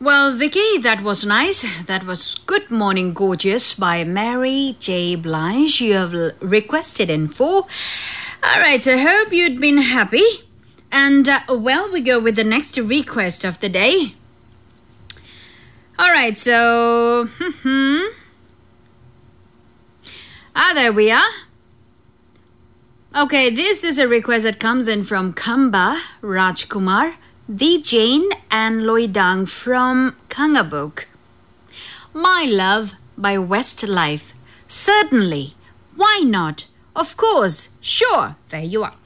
Well, Vicky, that was nice. That was Good Morning Gorgeous by Mary J. Blige. You have requested info. All right, so hope you'd been happy. And, well, we go with the next request of the day. All right, so... there we are. Okay, this is a request that comes in from Kamba Rajkumar, The Jane and Loidang from Kangabuk. My Love by Westlife. Certainly. Why not? Of course. Sure. There you are.